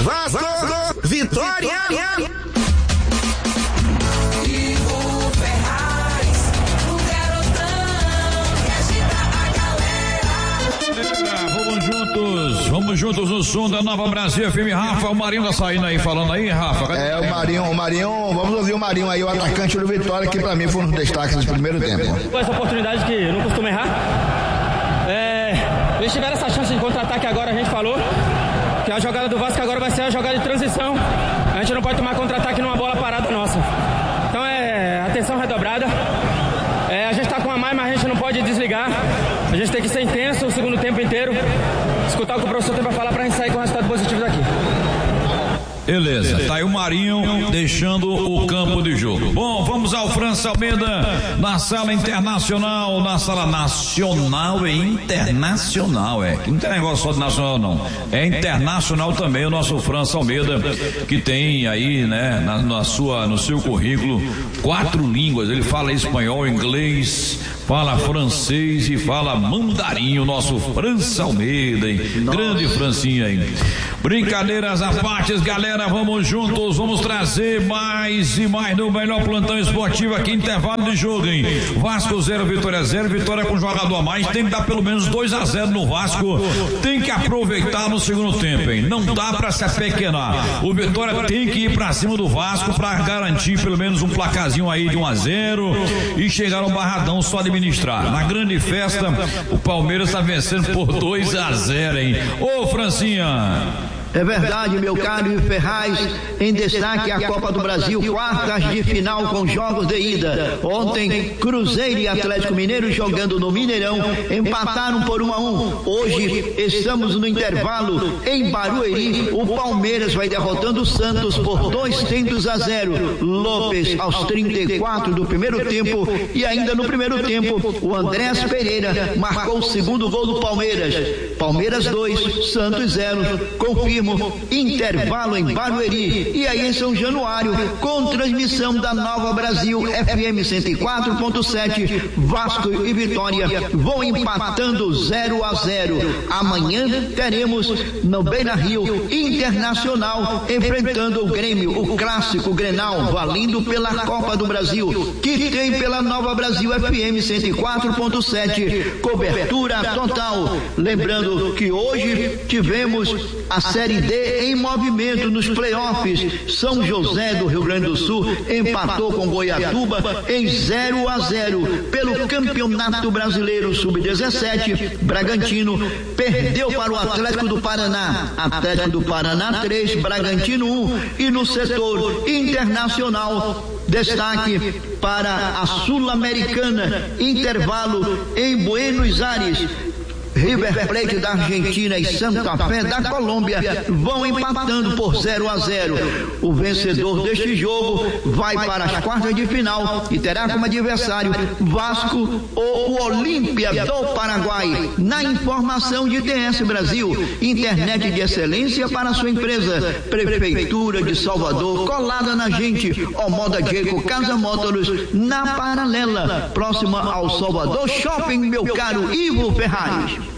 Vasco, Vitória. Vamos juntos no som da Nova Brasil FM. Rafa, o Marinho tá saindo aí, falando aí, Rafa. O Marinho, vamos ouvir o Marinho aí, o atacante do Vitória, que pra mim foi um dos destaques do primeiro tempo. Com essa oportunidade que não costuma errar, eles tiveram essa chance de contra-ataque agora, a gente falou que a jogada do Vasco agora vai ser a jogada de transição. A gente não pode tomar contra-ataque numa bola parada nossa. Então atenção redobrada. A gente tá com a mais, mas a gente não pode desligar. A gente tem que ser intenso o segundo tempo inteiro. Escutar o que o professor tem pra falar pra gente sair com o resultado positivo daqui. Beleza, tá aí o Marinho deixando o campo de jogo. Bom, vamos ao França Almeida na sala internacional, na sala nacional e internacional, que não tem negócio só de nacional não, é internacional também o nosso França Almeida, que tem aí, né, no seu currículo 4 línguas, ele fala espanhol, inglês, fala francês e fala mandarim, o nosso França Almeida, hein? Grande Francinha aí. Brincadeiras à parte, galera, vamos juntos, vamos trazer mais e mais no melhor plantão esportivo aqui, intervalo de jogo, hein? Vasco 0, Vitória 0, Vitória com jogador a mais, tem que dar pelo menos 2-0 no Vasco, tem que aproveitar no segundo tempo, hein? Não dá pra se apequenar, o Vitória tem que ir pra cima do Vasco pra garantir pelo menos um placazinho aí de 1-0 e chegar no Barradão só administrar. Na grande festa, o Palmeiras tá vencendo por 2-0, hein? Ô Francinha! É verdade, meu caro Ferraz, em destaque a Copa do Brasil, quartas de final com jogos de ida. Ontem, Cruzeiro e Atlético Mineiro jogando no Mineirão, empataram por 1-1. Hoje, estamos no intervalo em Barueri, o Palmeiras vai derrotando o Santos por 2-0. Lopes aos 34 do primeiro tempo e ainda no primeiro tempo, o Andrés Pereira marcou o segundo gol do Palmeiras. Palmeiras 2, Santos 0, confirma intervalo em Barueri e aí em São Januário com transmissão da Nova Brasil FM 104.7. Vasco e Vitória vão empatando 0-0. Amanhã teremos no Beira-Rio Internacional enfrentando o Grêmio, o clássico Grenal, valendo pela Copa do Brasil, que tem pela Nova Brasil FM 104.7 cobertura total. Lembrando que hoje tivemos a Série D em movimento nos playoffs. São José do Rio Grande do Sul empatou com Goiatuba em 0-0 pelo Campeonato Brasileiro Sub-17. Bragantino perdeu para o Atlético do Paraná. Atlético do Paraná 3, Bragantino 1. E no setor internacional, destaque para a Sul-Americana, intervalo em Buenos Aires. River Plate da Argentina e Santa Fé da Colômbia vão empatando por 0-0. O vencedor deste jogo vai para as quartas de final e terá como adversário Vasco ou o Olímpia do Paraguai. Na informação de TS Brasil, internet de excelência para sua empresa. Prefeitura de Salvador, colada na gente. Omoda Diego Casa Mótoros, na Paralela, próxima ao Salvador Shopping, meu caro Ivo Ferraz.